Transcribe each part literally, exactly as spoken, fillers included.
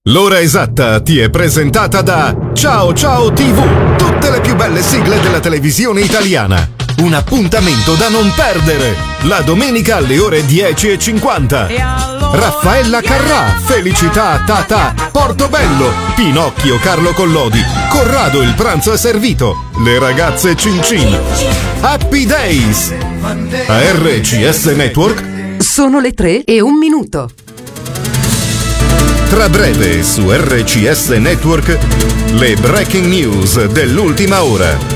L'ora esatta ti è presentata da Ciao Ciao tivù, tutte le più belle sigle della televisione italiana. Un appuntamento da non perdere, la domenica alle ore dieci e cinquanta. Raffaella Carrà, Felicità Tata, Portobello, Pinocchio Carlo Collodi, Corrado il pranzo è servito, le ragazze Cin Cin, Happy Days. A R C S Network sono le tre e un minuto. Tra breve su R C S Network le breaking news dell'ultima ora.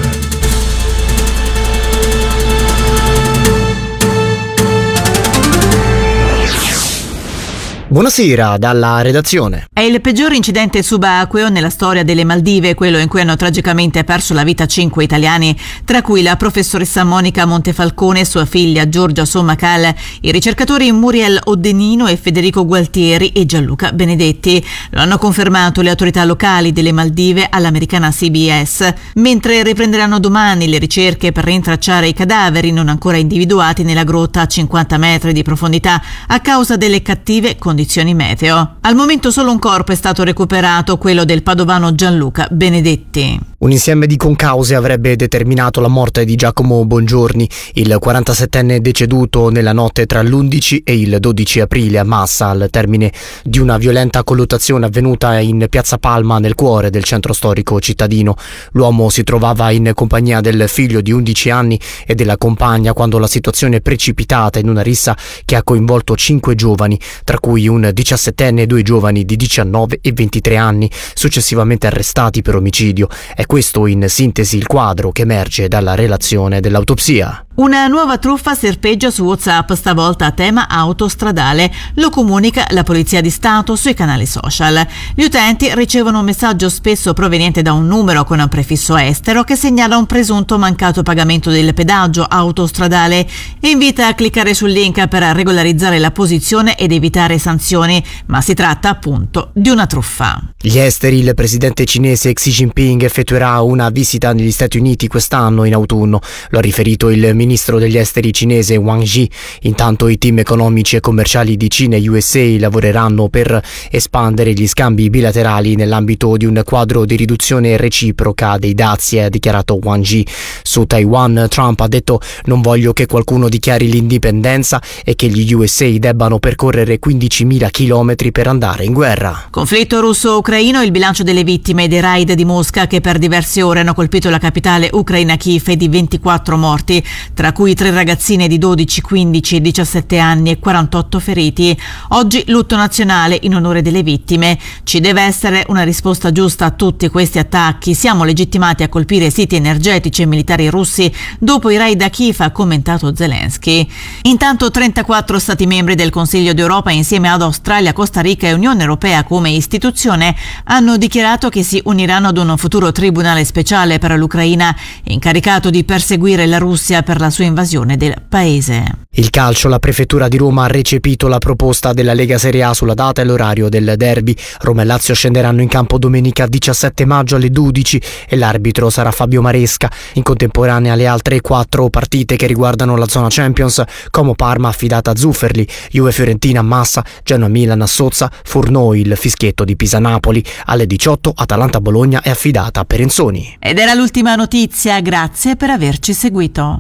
Buonasera dalla redazione. È il peggior incidente subacqueo nella storia delle Maldive, quello in cui hanno tragicamente perso la vita cinque italiani, tra cui la professoressa Monica Montefalcone, sua figlia Giorgia Sommacal, i ricercatori Muriel Oddenino e Federico Gualtieri e Gianluca Benedetti. Lo hanno confermato le autorità locali delle Maldive all'americana C B S, mentre riprenderanno domani le ricerche per rintracciare i cadaveri non ancora individuati nella grotta a cinquanta metri di profondità a causa delle cattive condizioni meteo. Al momento solo un corpo è stato recuperato, quello del padovano Gianluca Benedetti. Un insieme di concause avrebbe determinato la morte di Giacomo Bongiorni, il quarantasettenne deceduto nella notte tra l'undici e il dodici aprile a Massa, al termine di una violenta colluttazione avvenuta in Piazza Palma, nel cuore del centro storico cittadino. L'uomo si trovava in compagnia del figlio di undici anni e della compagna quando la situazione è precipitata in una rissa che ha coinvolto cinque giovani, tra cui un diciassettenne e due giovani di diciannove e ventitré anni, successivamente arrestati per omicidio. È questo in sintesi il quadro che emerge dalla relazione dell'autopsia. Una nuova truffa serpeggia su WhatsApp, stavolta a tema autostradale. Lo comunica la Polizia di Stato sui canali social. Gli utenti ricevono un messaggio spesso proveniente da un numero con un prefisso estero che segnala un presunto mancato pagamento del pedaggio autostradale e invita a cliccare sul link per regolarizzare la posizione ed evitare sanzioni, ma si tratta appunto di una truffa. Gli esteri. Il presidente cinese Xi Jinping effettuerà una visita negli Stati Uniti quest'anno in autunno. Lo ha riferito il ministro degli esteri cinese Wang Yi. Intanto i team economici e commerciali di Cina e U S A lavoreranno per espandere gli scambi bilaterali nell'ambito di un quadro di riduzione reciproca dei dazi, ha dichiarato Wang Yi. Su Taiwan, Trump ha detto: non voglio che qualcuno dichiari l'indipendenza e che gli U S A debbano percorrere quindicimila chilometri per andare in guerra. Conflitto russo-ucraino, il bilancio delle vittime dei raid di Mosca che per diverse ore hanno colpito la capitale ucraina Kiev è di ventiquattro morti, tra cui tre ragazzine di dodici, quindici e diciassette anni e quarantotto feriti. Oggi lutto nazionale in onore delle vittime. Ci deve essere una risposta giusta a tutti questi attacchi. Siamo legittimati a colpire siti energetici e militari russi dopo i raid a Kiev, ha commentato Zelensky. Intanto trentaquattro stati membri del Consiglio d'Europa, insieme ad Australia, Costa Rica e Unione Europea come istituzione, hanno dichiarato che si uniranno ad un futuro tribunale speciale per l'Ucraina, incaricato di perseguire la Russia per la sua invasione del paese. Il calcio. La prefettura di Roma ha recepito la proposta della Lega Serie A sulla data e l'orario del derby. Roma e Lazio scenderanno in campo domenica diciassette maggio alle dodici e l'arbitro sarà Fabio Maresca. In contemporanea le altre quattro partite che riguardano la zona Champions: Como Parma affidata a Zufferli, Juve Fiorentina a Massa, Genoa Milan a Sozza, Furnoi il fischietto di Pisa Napoli. Alle diciotto Atalanta Bologna è affidata a Perenzoni. Ed era l'ultima notizia, grazie per averci seguito.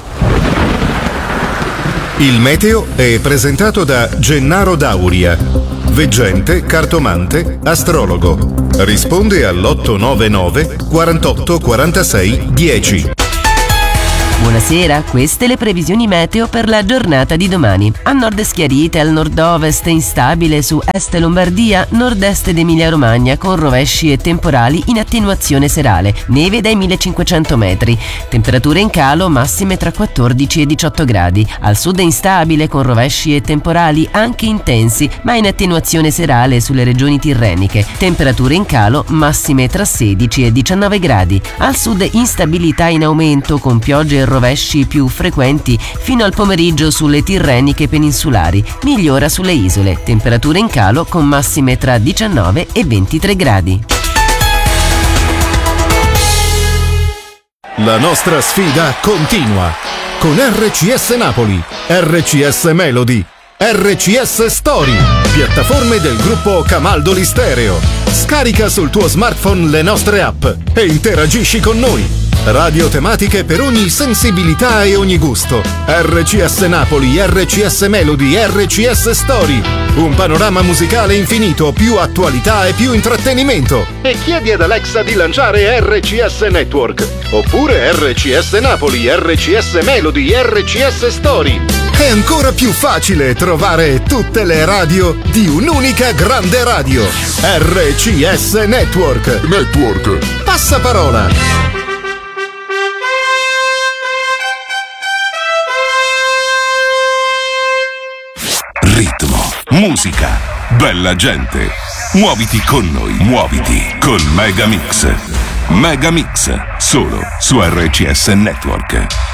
Il meteo è presentato da Gennaro Dauria, veggente, cartomante, astrologo. Risponde all'otto nove nove quarantotto quarantasei dieci. Buonasera, queste le previsioni meteo per la giornata di domani. A nord schiarite, al nord-ovest instabile su est Lombardia, nord-est ed Emilia-Romagna con rovesci e temporali in attenuazione serale, neve dai millecinquecento metri, temperature in calo massime tra quattordici e diciotto gradi. Al sud instabile con rovesci e temporali anche intensi, ma in attenuazione serale sulle regioni tirreniche, temperature in calo massime tra sedici e diciannove gradi. Al sud instabilità in aumento con piogge e rovesci più frequenti fino al pomeriggio sulle tirreniche peninsulari, migliora sulle isole, temperature in calo con massime tra diciannove e ventitré gradi. La nostra sfida continua con R C S Napoli, R C S Melody, R C S Story. piattaforme del gruppo Camaldoli Stereo. Scarica sul tuo smartphone le nostre app e interagisci con noi. Radio tematiche per ogni sensibilità e ogni gusto. R C S Napoli, R C S Melody, R C S Story. Un panorama musicale infinito, più attualità e più intrattenimento. E chiedi ad Alexa di lanciare R C S Network. Oppure R C S Napoli, R C S Melody, R C S Story. È ancora più facile trovare tutte le radio di un'unica grande radio. R C S Network. Network. Passaparola. Ritmo, musica, bella gente. Muoviti con noi, muoviti con Megamix. Megamix, solo su R C S Network.